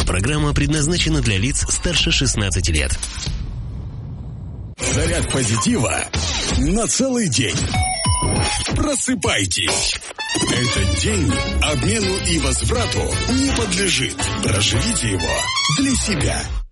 программа предназначена для лиц старше 16 лет. Заряд позитива на целый день. Просыпайтесь. Этот день обмену и возврату не подлежит. Проживите его для себя.